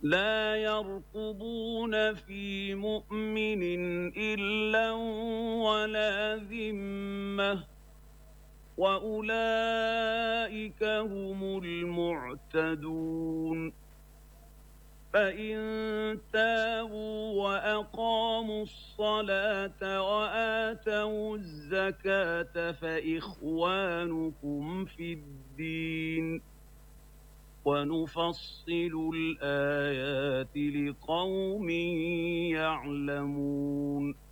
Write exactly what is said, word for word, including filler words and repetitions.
لا يرقبون في مؤمن إلا ولا ذمة وأولئك هم المعتدون فإن تابوا وأقاموا الصلاة وآتوا الزكاة فإخوانكم في الدين ونفصل الآيات لقوم يعلمون